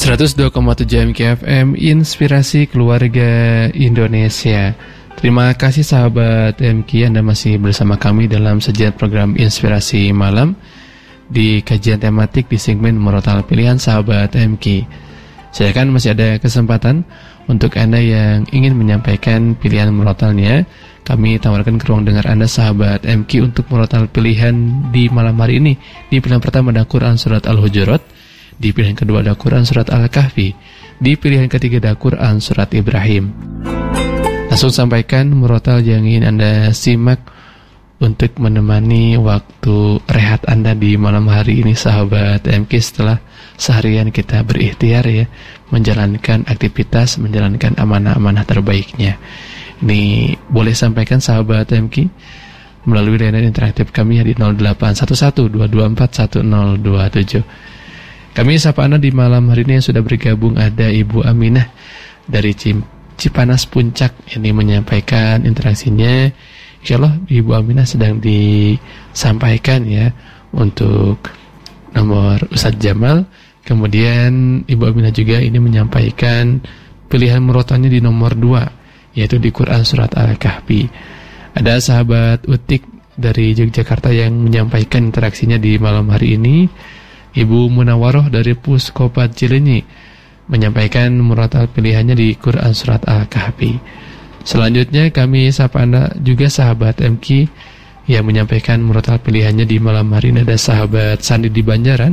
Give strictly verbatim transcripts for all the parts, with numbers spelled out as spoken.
seratus dua koma tujuh M K F M Inspirasi Keluarga Indonesia. Terima kasih sahabat M K, Anda masih bersama kami dalam sajian program Inspirasi Malam di kajian tematik di segmen Murotal Pilihan sahabat M K. Saya kan masih ada kesempatan untuk Anda yang ingin menyampaikan pilihan murotalnya. Kami tawarkan ke ruang dengar Anda sahabat M K untuk murotal pilihan di malam hari ini. Di pilihan pertama ada Quran Surat Al-Hujurat, di pilihan kedua ada Quran Surat Al-Kahfi, di pilihan ketiga ada Quran Surat Ibrahim. Langsung sampaikan murotal yang ingin Anda simak untuk menemani waktu rehat Anda di malam hari ini sahabat M K, setelah seharian kita berikhtiar ya, menjalankan aktivitas, menjalankan amanah-amanah terbaiknya. Ini boleh sampaikan sahabat M K melalui layanan interaktif kami di nol delapan satu satu dua dua empat satu nol dua tujuh. Kami sapa Anda di malam hari ini yang sudah bergabung. Ada Ibu Aminah dari Cipanas Puncak ini menyampaikan interaksinya. Insyaallah Ibu Aminah sedang disampaikan ya untuk nomor Ustadz Jamal. Kemudian Ibu Aminah juga ini menyampaikan pilihan murotalnya di nomor dua, yaitu di Quran Surat Al-Kahfi. Ada sahabat Utik dari Yogyakarta yang menyampaikan interaksinya di malam hari ini. Ibu Munawaroh dari Puskopat Cilenyi menyampaikan murotal pilihannya di Quran Surat Al-Kahfi. Selanjutnya kami sapa Anda juga sahabat M K yang menyampaikan murotal pilihannya di malam hari ini. Ada sahabat Sandi di Banjaran.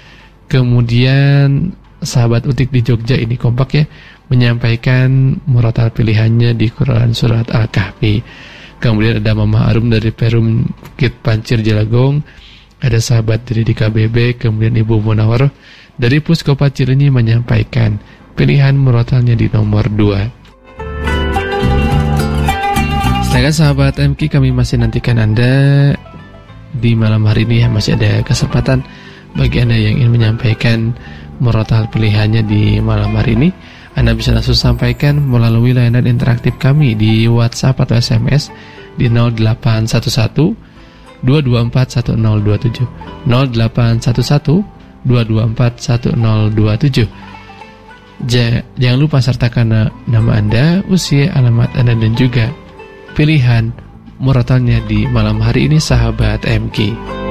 Kemudian sahabat Utik di Jogja ini kompak ya, menyampaikan murotal pilihannya di Quran Surat Al-Kahfi. Kemudian ada Mama Arum dari Perum Bukit Pancir Jelagong. Ada sahabat dari D K B B. Kemudian Ibu Munawaroh dari Puskopat Cilenyi menyampaikan pilihan murotalnya di nomor dua. Sedangkan sahabat M K, kami masih nantikan Anda di malam hari ini ya. Masih ada kesempatan bagi Anda yang ingin menyampaikan murotal pilihannya di malam hari ini. Anda bisa langsung sampaikan melalui layanan interaktif kami di WhatsApp atau S M S di nol delapan satu satu dua dua empat satu nol dua tujuh nol delapan satu satu dua dua empat satu nol dua tujuh. Ja, jangan lupa sertakan nama Anda, usia, alamat Anda, dan juga pilihan murotalnya di malam hari ini sahabat M K.